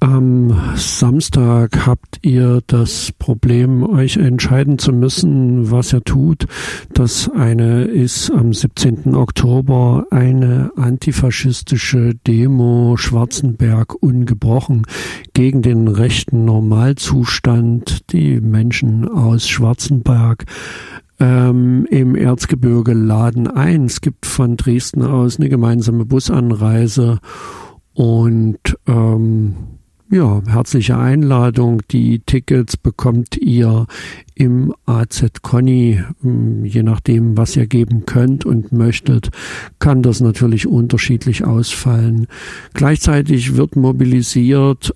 Am Samstag habt ihr das Problem, euch entscheiden zu müssen, was ihr tut. Das eine ist am 17. Oktober eine antifaschistische Demo Schwarzenberg ungebrochen gegen den rechten Normalzustand. Die Menschen aus Schwarzenberg im Erzgebirge laden ein. Es gibt von Dresden aus eine gemeinsame Busanreise und herzliche Einladung. Die Tickets bekommt ihr im AZ Conny. Je nachdem, was ihr geben könnt und möchtet, kann das natürlich unterschiedlich ausfallen. Gleichzeitig wird mobilisiert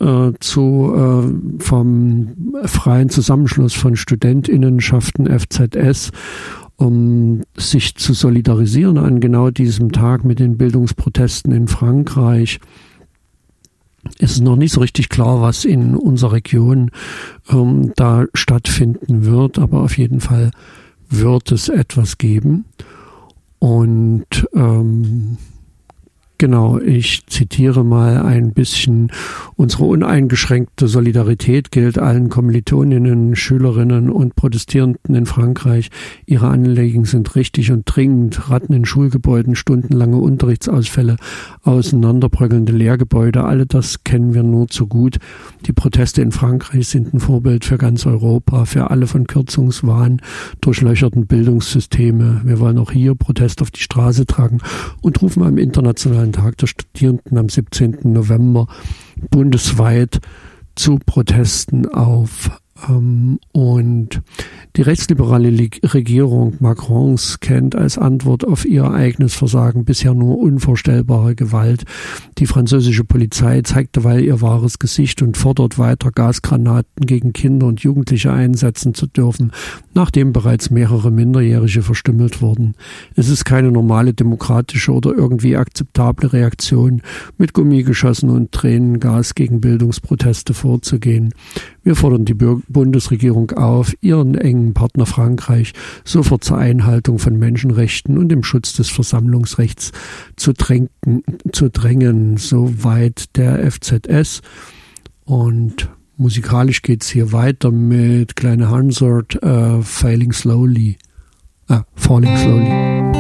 vom Freien Zusammenschluss von Studentinnenschaften FZS, um sich zu solidarisieren an genau diesem Tag mit den Bildungsprotesten in Frankreich. Es ist noch nicht so richtig klar, was in unserer Region da stattfinden wird, aber auf jeden Fall wird es etwas geben. Und ich zitiere mal ein bisschen: Unsere uneingeschränkte Solidarität gilt allen Kommilitoninnen, Schülerinnen und Protestierenden in Frankreich. Ihre Anliegen sind richtig und dringend. Ratten in Schulgebäuden, stundenlange Unterrichtsausfälle, auseinanderbröckelnde Lehrgebäude, alle das kennen wir nur zu gut. Die Proteste in Frankreich sind ein Vorbild für ganz Europa, für alle von Kürzungswahn durchlöcherten Bildungssysteme. Wir wollen auch hier Protest auf die Straße tragen und rufen am Internationalen Tag der Studierenden am 17. November bundesweit zu Protesten auf. Und die rechtsliberale Regierung Macrons kennt als Antwort auf ihr eigenes Versagen bisher nur unvorstellbare Gewalt. Die französische Polizei zeigt derweil ihr wahres Gesicht und fordert weiter, Gasgranaten gegen Kinder und Jugendliche einsetzen zu dürfen, nachdem bereits mehrere Minderjährige verstümmelt wurden. Es ist keine normale demokratische oder irgendwie akzeptable Reaktion, mit Gummigeschossen und Tränengas gegen Bildungsproteste vorzugehen. Wir fordern die Bundesregierung auf, ihren engen Partner Frankreich sofort zur Einhaltung von Menschenrechten und dem Schutz des Versammlungsrechts zu drängen. Soweit der FZS. Und musikalisch geht es hier weiter mit Kleine Hansard, Falling Slowly.